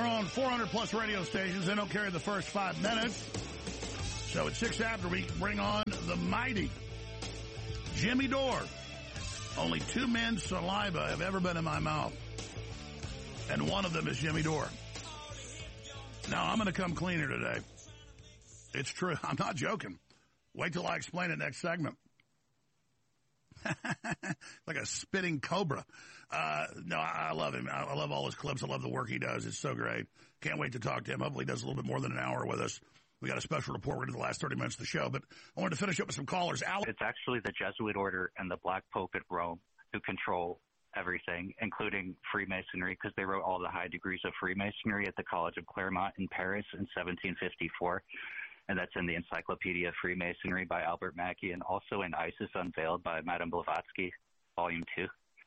We're on 400-plus radio stations. They don't carry the first 5 minutes. So at 6 after, we bring on the mighty Jimmy Dore. Only 2 men's saliva have ever been in my mouth. And one of them is Jimmy Dore. Now, I'm going to come cleaner today. It's true. I'm not joking. Wait till I explain it next segment. Like a spitting cobra. No, I love him. I love all his clips. I love the work he does. It's so great. Can't wait to talk to him. Hopefully he does a little bit more than an hour with us. We got a special report. We're into the last 30 minutes of the show, but I wanted to finish up with some callers. It's actually the Jesuit order and the Black Pope at Rome who control everything, including Freemasonry, because they wrote all the high degrees of Freemasonry at the College of Claremont in Paris in 1754. And that's in the Encyclopedia of Freemasonry by Albert Mackey, and also in ISIS Unveiled by Madame Blavatsky, Volume 2.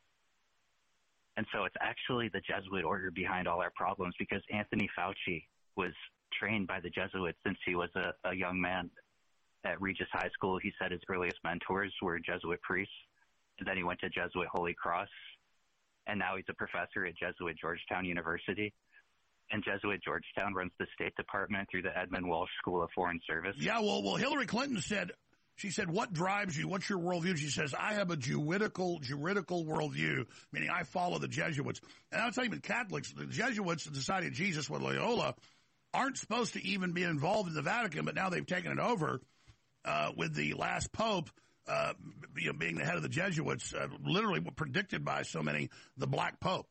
And so it's actually the Jesuit order behind all our problems, because Anthony Fauci was trained by the Jesuits since he was a young man at Regis High School. He said his earliest mentors were Jesuit priests, and then he went to Jesuit Holy Cross, and now he's a professor at Jesuit Georgetown University. And Jesuit Georgetown runs the State Department through the Edmund Walsh School of Foreign Service. Yeah, well, Hillary Clinton said, she said, what drives you? What's your worldview? She says, I have a Jesuitical worldview, meaning I follow the Jesuits. And I'll tell you, with Catholics, the Jesuits, the Society of Jesus with Loyola, aren't supposed to even be involved in the Vatican, but now they've taken it over with the last Pope being the head of the Jesuits, literally predicted by so many, the Black Pope.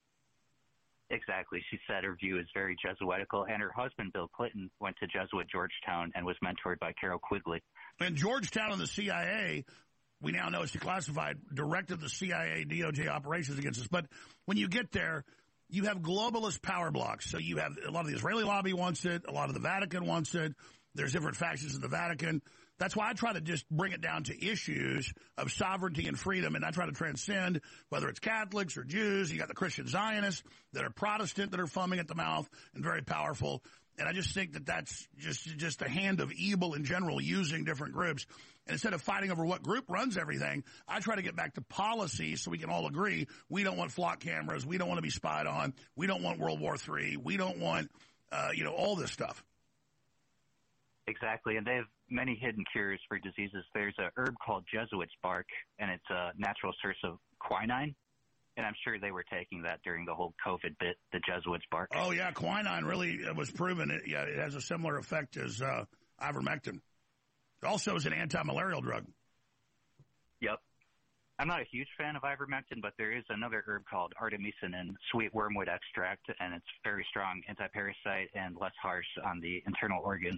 Exactly. She said her view is very Jesuitical, and her husband, Bill Clinton, went to Jesuit Georgetown and was mentored by Carol Quigley. And Georgetown and the CIA, we now know it's declassified, directed the CIA DOJ operations against us. But when you get there, you have globalist power blocks. So you have a lot of the Israeli lobby wants it, a lot of the Vatican wants it. There's different factions in the Vatican. That's why I try to just bring it down to issues of sovereignty and freedom, and I try to transcend whether it's Catholics or Jews. You got the Christian Zionists that are Protestant that are foaming at the mouth and very powerful. And I just think that that's just a hand of evil in general using different groups. And instead of fighting over what group runs everything, I try to get back to policy so we can all agree we don't want flock cameras. We don't want to be spied on. We don't want World War III. We don't want, all this stuff. Exactly, and they have many hidden cures for diseases. There's a herb called Jesuit's bark, and it's a natural source of quinine, and I'm sure they were taking that during the whole COVID bit, the Jesuit's bark. Oh, yeah, quinine really was proven. It has a similar effect as ivermectin. It also is an anti-malarial drug. Yep. I'm not a huge fan of ivermectin, but there is another herb called artemisinin, sweet wormwood extract, and it's very strong anti-parasite and less harsh on the internal organs.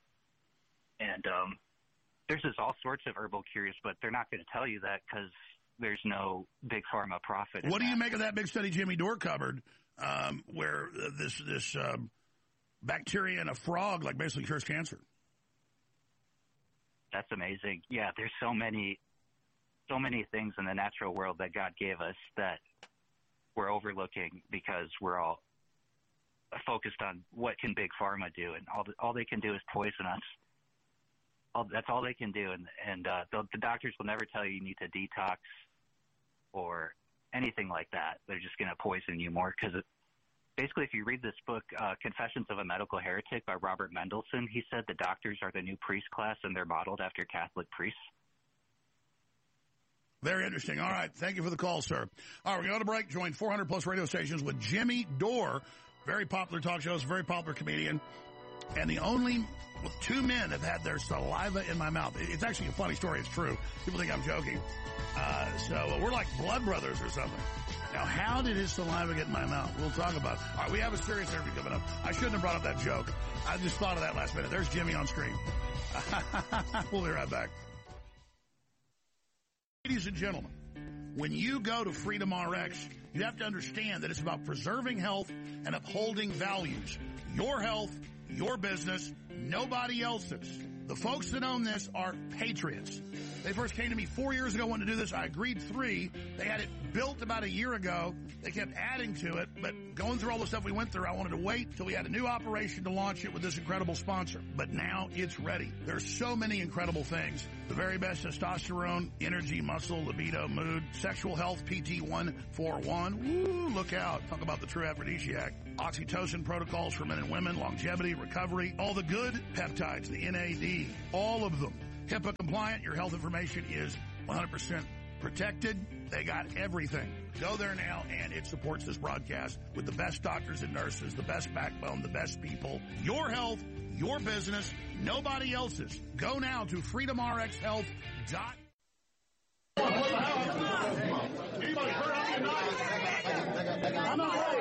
And there's just all sorts of herbal cures, but they're not going to tell you that because there's no big pharma profit. What do you make of that big study Jimmy Dore covered, where this bacteria in a frog like basically cures cancer? That's amazing. Yeah, there's so many things in the natural world that God gave us that we're overlooking because we're all focused on what can big pharma do, and all they can do is poison us. That's all they can do, and the doctors will never tell you need to detox or anything like that. They're just going to poison you more because basically, if you read this book, Confessions of a Medical Heretic by Robert Mendelsohn, he said the doctors are the new priest class and they're modeled after Catholic priests. Very interesting. All right. Thank you for the call, sir. All right, we're going to break. Join 400-plus radio stations with Jimmy Dore, very popular talk show, very popular comedian, and the only 2 men have had their saliva in my mouth. It's actually a funny story. It's true. People think I'm joking. So we're like blood brothers or something. Now, how did his saliva get in my mouth? We'll talk about it. All right, we have a serious interview coming up. I shouldn't have brought up that joke. I just thought of that last minute. There's Jimmy on screen. We'll be right back. Ladies and gentlemen, when you go to Freedom RX, you have to understand that it's about preserving health and upholding values. Your health, your business, nobody else's. The folks that own this are patriots. They first came to me 4 years ago wanting to do this. I agreed 3. They had it built about a year ago. They kept adding to it, but going through all the stuff we went through, I wanted to wait till we had a new operation to launch it with this incredible sponsor. But now it's ready. There's so many incredible things. The very best testosterone, energy, muscle, libido, mood, sexual health, PT141. Woo, look out. Talk about the true aphrodisiac. Oxytocin protocols for men and women, longevity, recovery, all the good peptides, the NAD, all of them. HIPAA compliant, your health information is 100% protected. They got everything. Go there now, and it supports this broadcast with the best doctors and nurses, the best backbone, the best people. Your health, your business, nobody else's. Go now to freedomrxhealth.com. Anybody hurt on me? I'm not worried.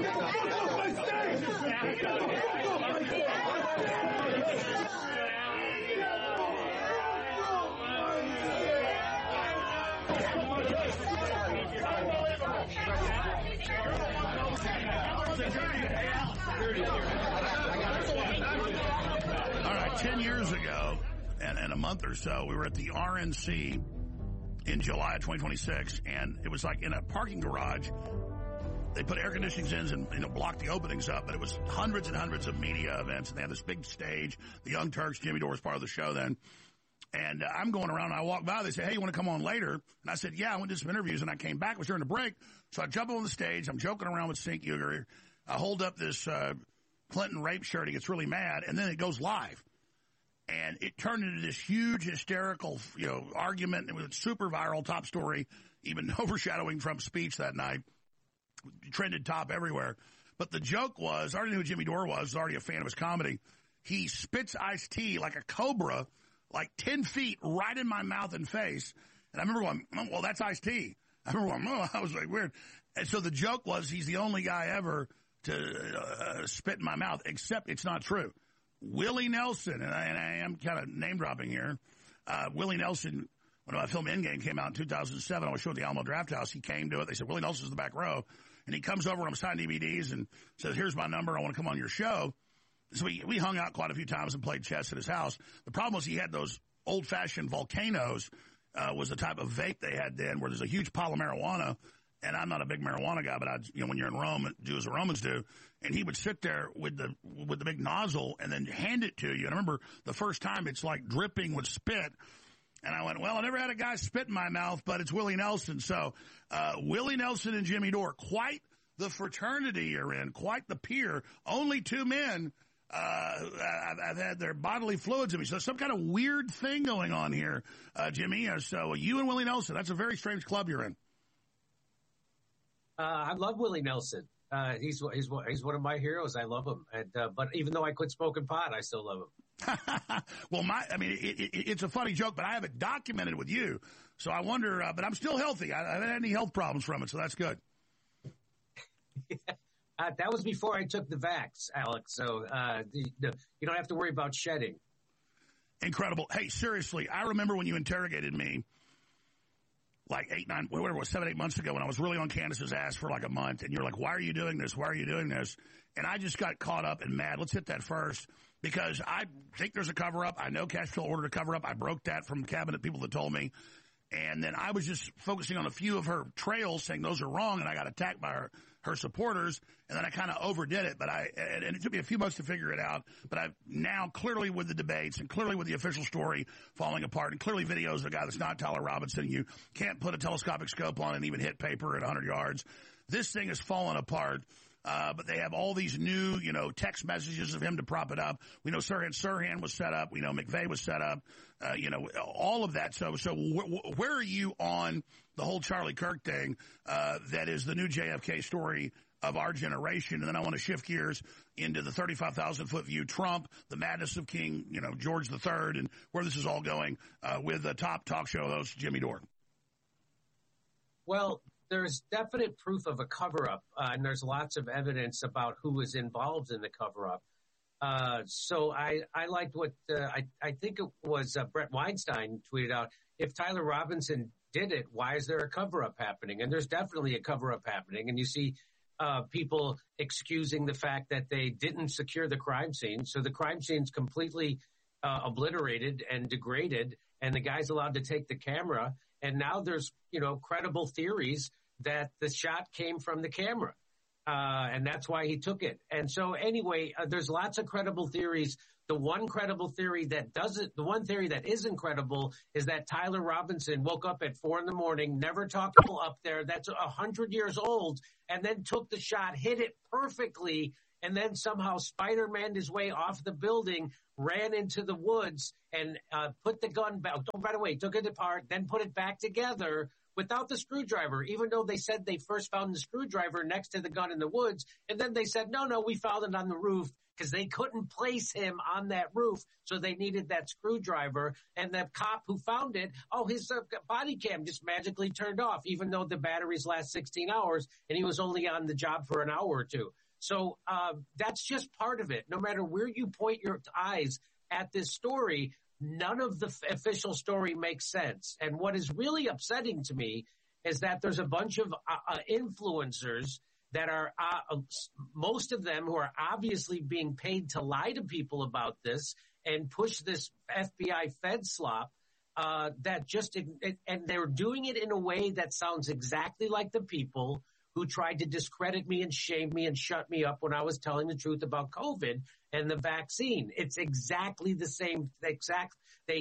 All right, 10 years ago, and a month or so, we were at the RNC in July of 2026, and it was like in a parking garage. They put air conditionings in and blocked the openings up, but it was hundreds and hundreds of media events, and they had this big stage. The Young Turks, Jimmy Dore was part of the show then. And I'm going around, and I walk by, they say, hey, you want to come on later? And I said, yeah, I went to some interviews, and I came back. It was during the break, so I jump on the stage. I'm joking around with Sink Uger. I hold up this Clinton rape shirt. He gets really mad, and then it goes live. And it turned into this huge hysterical, argument. It was a super viral top story, even overshadowing Trump's speech that night. Trended top everywhere. But the joke was, I already knew who Jimmy Dore was already a fan of his comedy. He spits iced tea like a cobra, like 10 feet right in my mouth and face. And I remember going, oh, well, that's iced tea. I remember going, oh, I was like, weird. And so the joke was he's the only guy ever to spit in my mouth, except it's not true. Willie Nelson, and I am kind of name-dropping here, Willie Nelson, when my film Endgame came out in 2007, I was showing at the Alamo Drafthouse. He came to it. They said, Willie Nelson's in the back row. And he comes over and I'm signing DVDs and says, here's my number. I want to come on your show. So we hung out quite a few times and played chess at his house. The problem was he had those old-fashioned volcanoes, was the type of vape they had then, where there's a huge pile of marijuana. And I'm not a big marijuana guy, but when you're in Rome, do as the Romans do. And he would sit there with the big nozzle and then hand it to you. And I remember the first time it's like dripping with spit. And I went, well, I never had a guy spit in my mouth, but it's Willie Nelson. So Willie Nelson and Jimmy Dore, quite the fraternity you're in, quite the peer. Only 2 men I've had their bodily fluids in me. So some kind of weird thing going on here, Jimmy. So you and Willie Nelson, that's a very strange club you're in. I love Willie Nelson. He's one of my heroes. I love him. And but even though I quit smoking pot, I still love him. Well, it's a funny joke, but I have it documented with you. So I wonder, but I'm still healthy. I haven't had any health problems from it, so that's good. That was before I took the vax, Alex. So you don't have to worry about shedding. Incredible. Hey, seriously, I remember when you interrogated me like 7, 8 months ago when I was really on Candace's ass for like a month. And you're like, why are you doing this? Why are you doing this? And I just got caught up and mad. Let's hit that first because I think there's a cover-up. I know Castro ordered a cover-up. I broke that from cabinet people that told me. And then I was just focusing on a few of her trails saying those are wrong. And I got attacked by her supporters. And then I kind of overdid it. And it took me a few months to figure it out. But I've now clearly with the debates and clearly with the official story falling apart and clearly videos of a guy that's not Tyler Robinson. You can't put a telescopic scope on and even hit paper at 100 yards. This thing has fallen apart. But they have all these new, text messages of him to prop it up. We know Sirhan was set up. We know McVeigh was set up. All of that. So where are you on the whole Charlie Kirk thing? That is the new JFK story of our generation. And then I want to shift gears into the 35,000-foot view, Trump, the madness of King, George III, and where this is all going with the top talk show host, Jimmy Dore. Well, there's definite proof of a cover-up, and there's lots of evidence about who was involved in the cover-up. So I liked what I think it was Brett Weinstein tweeted out. If Tyler Robinson did it, why is there a cover-up happening? And there's definitely a cover-up happening. And you see people excusing the fact that they didn't secure the crime scene. So the crime scene's completely obliterated and degraded, and the guy's allowed to take the camera. And now there's, credible theories that the shot came from the camera. And that's why he took it. And so anyway, there's lots of credible theories. The one theory that isn't credible is that Tyler Robinson woke up at 4 a.m, never talked to people up there. That's 100 years old, and then took the shot, hit it perfectly, and then somehow Spider-Man his way off the building, ran into the woods, and put the gun back. Oh, by the way, took it apart, then put it back together without the screwdriver, even though they said they first found the screwdriver next to the gun in the woods. And then they said, no, we found it on the roof, because they couldn't place him on that roof. So they needed that screwdriver. And the cop who found it, his body cam just magically turned off, even though the batteries last 16 hours and he was only on the job for an hour or two. So that's just part of it. No matter where you point your eyes at this story, none of the official story makes sense. And what is really upsetting to me is that there's a bunch of influencers that are, most of them who are obviously being paid to lie to people about this and push this FBI Fed slop, and they're doing it in a way that sounds exactly like the people who tried to discredit me and shame me and shut me up when I was telling the truth about COVID and the vaccine. It's exactly the same, exact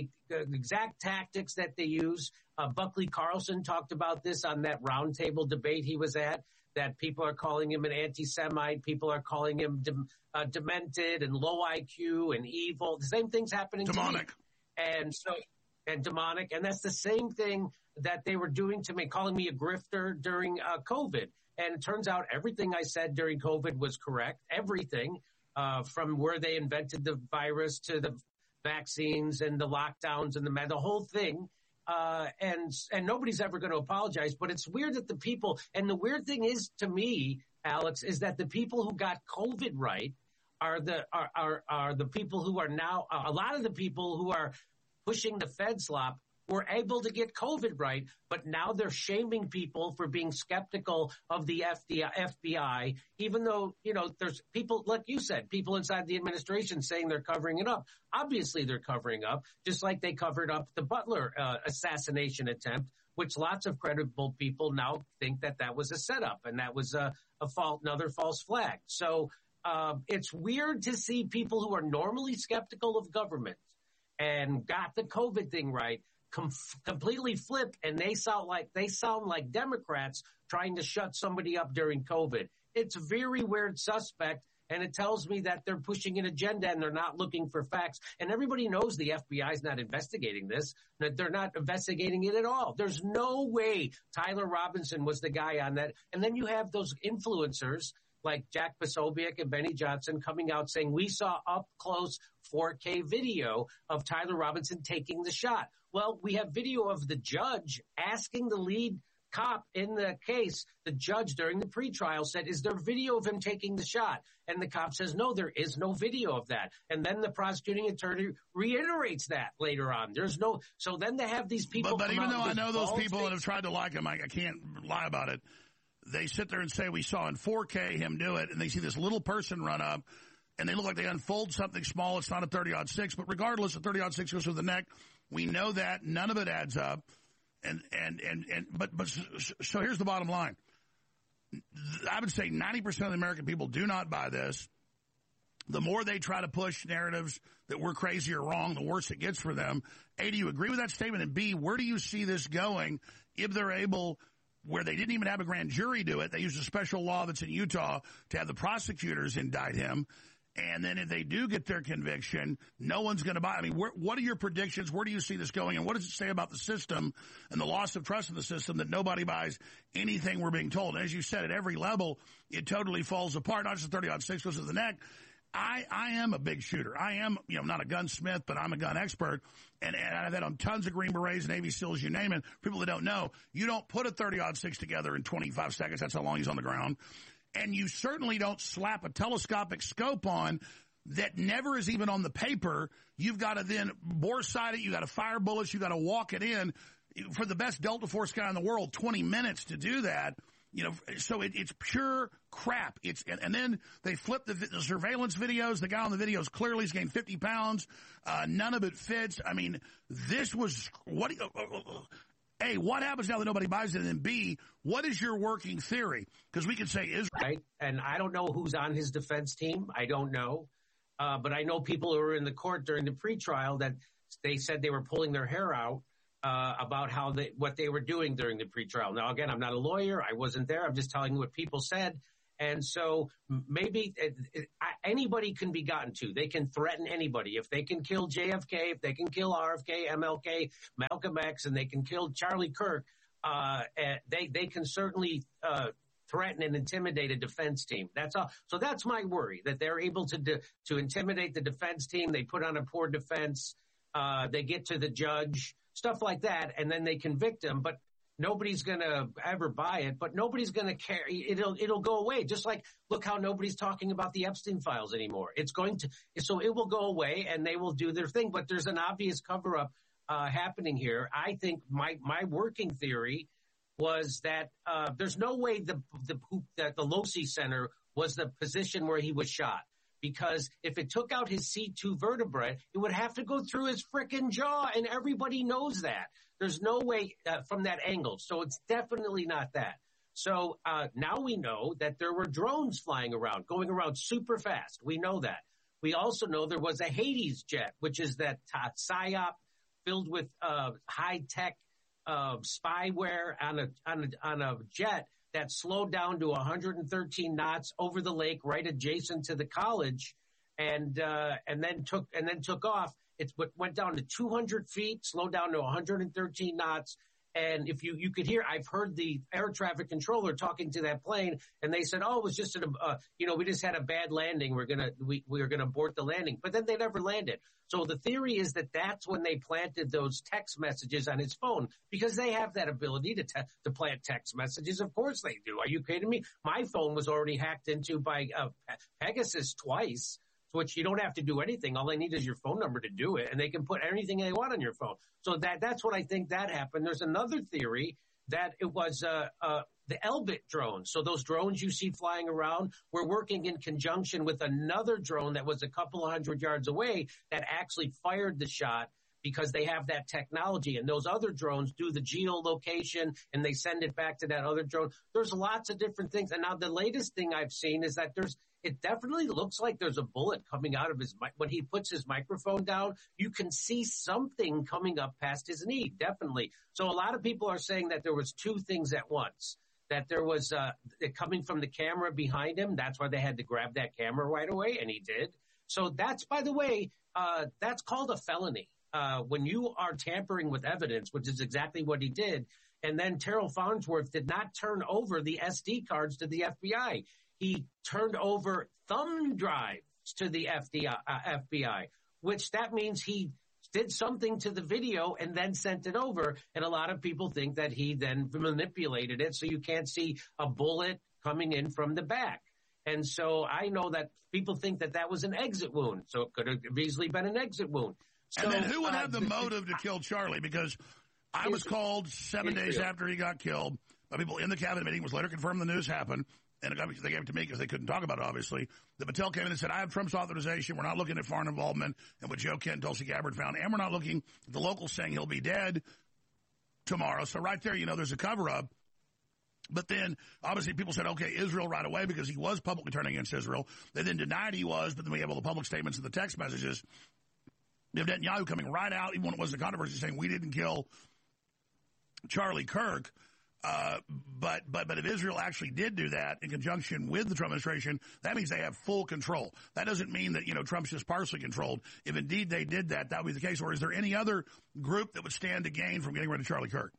tactics that they use. Buckley Carlson talked about this on that roundtable debate he was at, that people are calling him an anti-Semite, people are calling him demented and low IQ and evil. The same thing's happening demonic. To me. And demonic. And that's the same thing that they were doing to me, calling me a grifter during COVID. And it turns out everything I said during COVID was correct. Everything, from where they invented the virus to the vaccines and the lockdowns and the whole thing. And nobody's ever going to apologize. But it's weird that the people, and the weird thing is to me, Alex, is that the people who got COVID right are the people who are now, a lot of the people who are pushing the Fed slop were able to get COVID right, but now they're shaming people for being skeptical of the FBI, even though, there's people, like you said, people inside the administration saying they're covering it up. Obviously, they're covering up, just like they covered up the Butler assassination attempt, which lots of credible people now think that was a setup and that was another false flag. So it's weird to see people who are normally skeptical of government and got the COVID thing right completely flip, and they sound like Democrats trying to shut somebody up during COVID. It's a very weird suspect, and it tells me that they're pushing an agenda and they're not looking for facts. And everybody knows the FBI is not investigating this, that they're not investigating it at all. There's no way Tyler Robinson was the guy on that. And then you have those influencers like Jack Posobiec and Benny Johnson coming out saying, we saw up close 4K video of Tyler Robinson taking the shot. Well, we have video of the judge asking the lead cop in the case. The judge during the pretrial said, is there video of him taking the shot? And the cop says, no, there is no video of that. And then the prosecuting attorney reiterates that later on. There's no, so then they have these people. But even though I know those people that have tried to like him, I can't lie about it. They sit there and say, we saw in 4K him do it, and they see this little person run up, and they look like they unfold something small. It's not a 30-06, but regardless, a 30-06 goes through the neck. We know that. None of it adds up. But so here's the bottom line. I would say 90% of the American people do not buy this. The more they try to push narratives that we're crazy or wrong, the worse it gets for them. A, do you agree with that statement? And B, where do you see this going if they're able, where they didn't even have a grand jury do it, they used a special law that's in Utah to have the prosecutors indict him. And then if they do get their conviction, no one's going to buy. I mean, what are your predictions? Where do you see this going? And what does it say about the system and the loss of trust in the system that nobody buys anything we're being told? And as you said, at every level, it totally falls apart. Not just 30-06 goes to the neck. I am a big shooter. I am, not a gunsmith, but I'm a gun expert. And I've had on tons of Green Berets, Navy SEALs, you name it. People that don't know, you don't put a 30-06 together in 25 seconds. That's how long he's on the ground. And you certainly don't slap a telescopic scope on that never is even on the paper. You've got to then bore sight it. You got to fire bullets. You got to walk it in. For the best Delta Force guy in the world, 20 minutes to do that. So it's pure crap. And then they flip the surveillance videos. The guy on the videos clearly has gained 50 pounds. None of it fits. I mean, this was what. A, what happens now that nobody buys it? And then B, what is your working theory? Because we could say Israel. Right. And I don't know who's on his defense team. I don't know. But I know people who were in the court during the pretrial that they said they were pulling their hair out about what they were doing during the pretrial. Now, again, I'm not a lawyer. I wasn't there. I'm just telling you what people said. And so maybe anybody can be gotten to. They can threaten anybody. If they can kill JFK, if they can kill RFK, MLK, Malcolm X, and they can kill Charlie Kirk, they can certainly threaten and intimidate a defense team. That's all. So that's my worry, that they're able to intimidate the defense team. They put on a poor defense. They get to the judge, stuff like that, and then they convict him. But nobody's going to ever buy it, but nobody's going to care. It'll go away. Just like, look how nobody's talking about the Epstein files anymore. So it will go away and they will do their thing, but there's an obvious cover up happening here. I think my working theory was that there's no way that the Losi Center was the position where he was shot. Because if it took out his C2 vertebrae, it would have to go through his frickin' jaw, and everybody knows that. There's no way from that angle. So it's definitely not that. So now we know that there were drones flying around, going around super fast. We know that. We also know there was a Hades jet, which is that PSYOP filled with high-tech spyware on a jet that slowed down to 113 knots over the lake, right adjacent to the college, and then took off. It went down to 200 feet, slowed down to 113 knots. And if you could hear, I've heard the air traffic controller talking to that plane, and they said, "Oh, it was just we just had a bad landing. We were gonna abort the landing," but then they never landed. So the theory is that that's when they planted those text messages on his phone, because they have that ability to plant text messages. Of course they do. Are you kidding me? My phone was already hacked into by Pegasus twice, which you don't have to do anything. All they need is your phone number to do it, and they can put anything they want on your phone. So that's what I think that happened. There's another theory that it was the Elbit drones. So those drones you see flying around were working in conjunction with another drone that was a couple of 100 yards away that actually fired the shot, because they have that technology. And those other drones do the geolocation and they send it back to that other drone. There's lots of different things. And now the latest thing I've seen is that it definitely looks like there's a bullet coming out of his when he puts his microphone down. You can see something coming up past his knee, definitely. So a lot of people are saying that there was two things at once, that there was it coming from the camera behind him. That's why they had to grab that camera right away, and he did. So that's, by the way, that's called a felony. When you are tampering with evidence, which is exactly what he did. And then Terrell Farnsworth did not turn over the SD cards to the FBI. He turned over thumb drives to the FBI, which that means he did something to the video and then sent it over. And a lot of people think that he then manipulated it so you can't see a bullet coming in from the back. And so I know that people think that that was an exit wound. So it could have easily been an exit wound. So, and then who would have the motive to kill Charlie? Because I was called 7 days after he got killed by people in the cabinet meeting. Was later confirmed the news happened. And they gave it to me because they couldn't talk about it, obviously. The Patel came in and said, I have Trump's authorization. We're not looking at foreign involvement and what Joe Kent and Tulsi Gabbard found. And we're not looking at the locals saying he'll be dead tomorrow. So right there, there's a cover-up. But then, obviously, people said, okay, Israel right away, because he was publicly turning against Israel. They then denied he was, but then we have all the public statements and the text messages. You have Netanyahu coming right out, even when it was the controversy, saying we didn't kill Charlie Kirk. But if Israel actually did do that in conjunction with the Trump administration, that means they have full control. That doesn't mean that, Trump's just partially controlled. If indeed they did that, that would be the case. Or is there any other group that would stand to gain from getting rid of Charlie Kirk?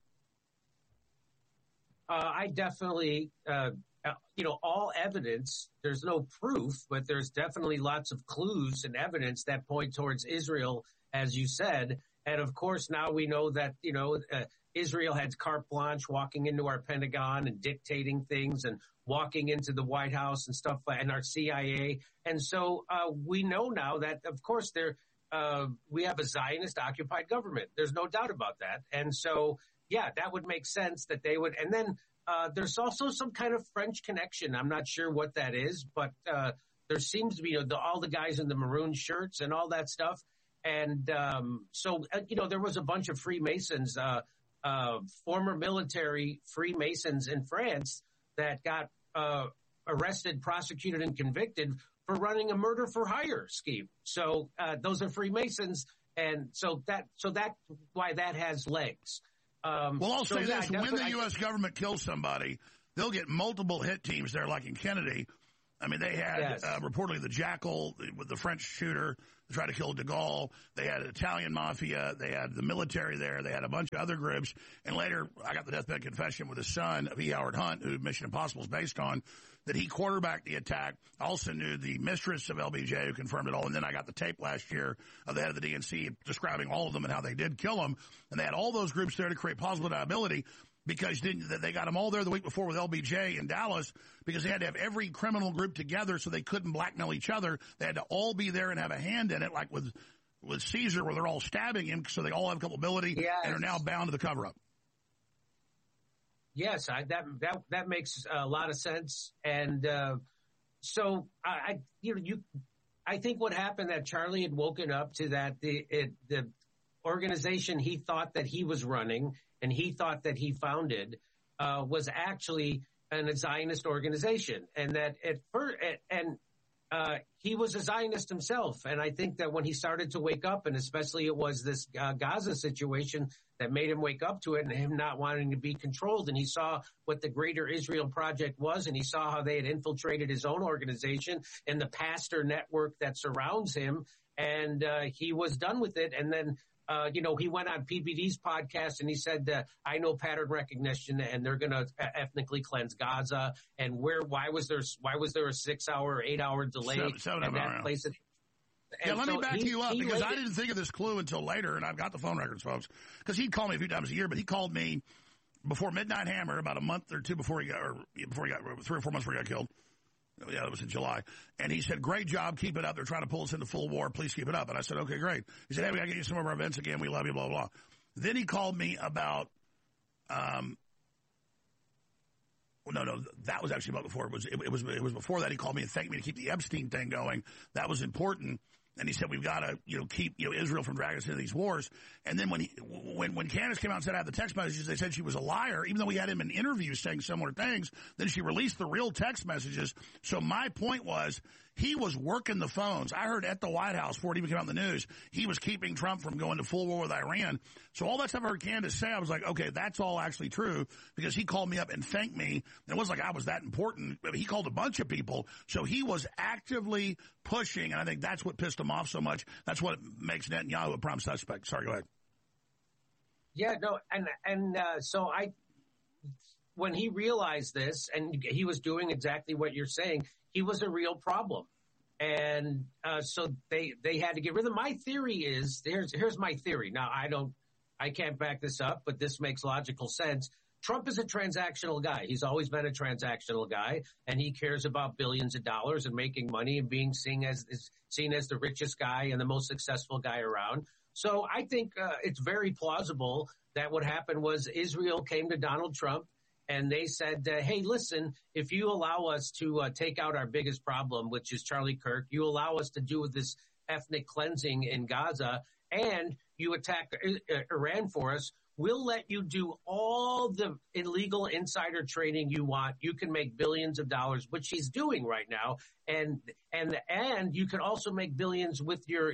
I definitely, all evidence, there's no proof, but there's definitely lots of clues and evidence that point towards Israel, as you said. And of course, now we know that, Israel had carte blanche walking into our Pentagon and dictating things and walking into the White House and stuff, and our CIA. And so we know now that, of course, we have a Zionist-occupied government. There's no doubt about that. And so, yeah, that would make sense that they would. And then There's also some kind of French connection. I'm not sure what that is, but there seems to be all the guys in the maroon shirts and all that stuff. And there was a bunch of Freemasons, former military Freemasons in France that got arrested, prosecuted, and convicted for running a murder for hire scheme. So those are Freemasons, and so that's why that has legs. Well, I'll say this: when the U.S. government kills somebody, they'll get multiple hit teams there, like in Kennedy. I mean, they had reportedly the Jackal with the French shooter to try to kill de Gaulle. They had Italian mafia. They had the military there. They had a bunch of other groups. And later, I got the deathbed confession with his son, V. Howard Hunt, who Mission Impossible is based on, that he quarterbacked the attack. I also knew the mistress of LBJ who confirmed it all. And then I got the tape last year of the head of the DNC describing all of them and how they did kill them. And they had all those groups there to create plausible deniability, because they got them all there the week before with LBJ in Dallas, because they had to have every criminal group together so they couldn't blackmail each other. They had to all be there and have a hand in it, like with Caesar, where they're all stabbing him, so they all have culpability and are now bound to the cover-up. Yes, that makes a lot of sense. And so I think what happened, that Charlie had woken up to that the organization he thought that he was running and he thought that he founded was actually a Zionist organization, and that he was a Zionist himself. And I think that when he started to wake up, and especially it was this Gaza situation that made him wake up to it, and him not wanting to be controlled, and he saw what the Greater Israel Project was, and he saw how they had infiltrated his own organization and the pastor network that surrounds him, and he was done with it. And then he went on PBD's podcast and he said, I know pattern recognition, and they're going to ethnically cleanse Gaza. And why was there a 6-hour or 8-hour delay at that place? Let me back you up, because I didn't think of this clue until later, and I've got the phone records, folks, because he'd call me a few times a year, but he called me before Midnight Hammer about a month or two before he got 3 or 4 months before he got killed. Yeah, that was in July. And he said, great job. Keep it up. They're trying to pull us into full war. Please keep it up. And I said, okay, great. He said, hey, we got to get you some of our events again. We love you, blah, blah. Then he called me about, that was actually about before. It was before that. He called me and thanked me to keep the Epstein thing going. That was important. And he said, we've got to, keep, Israel from dragging us into these wars. And then when Candace came out and said I had the text messages, they said she was a liar, even though we had him in interviews saying similar things. Then she released the real text messages. So my point was, he was working the phones. I heard at the White House, before it even came out in the news, he was keeping Trump from going to full war with Iran. So all that stuff I heard Candace say, I was like, okay, that's all actually true, because he called me up and thanked me. And it wasn't like I was that important. He called a bunch of people. So he was actively pushing, and I think that's what pissed him off so much. That's what makes Netanyahu a prime suspect. Sorry, go ahead. Yeah, no, so when he realized this, and he was doing exactly what you're saying, he was a real problem. And so they had to get rid of him. My theory is, here's my theory. Now, I can't back this up, but this makes logical sense. Trump is a transactional guy. He's always been a transactional guy, and he cares about billions of dollars and making money and being seen as the richest guy and the most successful guy around. So I think it's very plausible that what happened was Israel came to Donald Trump and they said, hey, listen, if you allow us to take out our biggest problem, which is Charlie Kirk, you allow us to do this ethnic cleansing in Gaza, and you attack Iran for us, we'll let you do all the illegal insider trading you want. You can make billions of dollars, which he's doing right now. And you can also make billions with your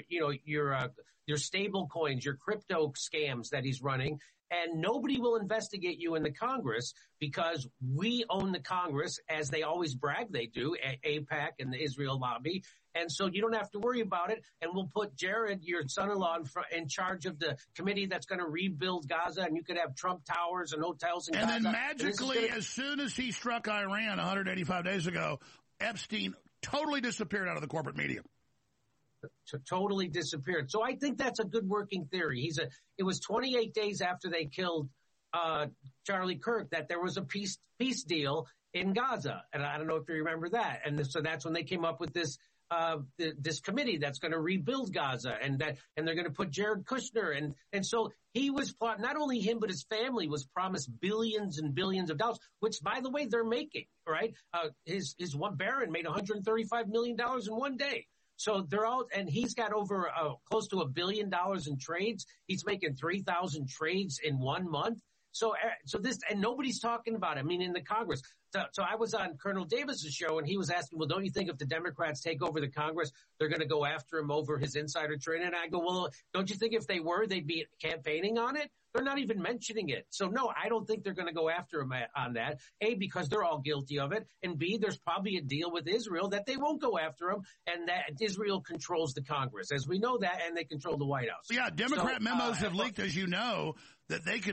stable coins, your crypto scams that he's running. And nobody will investigate you in the Congress, because we own the Congress, as they always brag they do, AIPAC and the Israel lobby. And so you don't have to worry about it. And we'll put Jared, your son-in-law, in charge of the committee that's going to rebuild Gaza. And you could have Trump Towers and hotels in Gaza. And then magically, as soon as he struck Iran 185 days ago, Epstein totally disappeared out of the corporate media. Totally disappeared. So I think that's a good working theory. It was 28 days after they killed Charlie Kirk that there was a peace deal in Gaza, and I don't know if you remember that. And so that's when they came up with this this committee that's going to rebuild Gaza, and they're going to put Jared Kushner, and so he was not only him but his family was promised billions and billions of dollars, which by the way they're making, right? His one Barron made $135 million in one day. So they're all, and he's got over close to $1 billion in trades. He's making 3,000 trades in 1 month. So this, and nobody's talking about it. I mean, in the Congress. So I was on Colonel Davis's show, and he was asking, well, don't you think if the Democrats take over the Congress, they're going to go after him over his insider trading? And I go, well, don't you think if they were, they'd be campaigning on it? They're not even mentioning it. So, no, I don't think they're going to go after him on that. A, because they're all guilty of it. And B, there's probably a deal with Israel that they won't go after him, and that Israel controls the Congress. As we know that, and they control the White House. Yeah, Democrat memos have leaked, as you know, that they could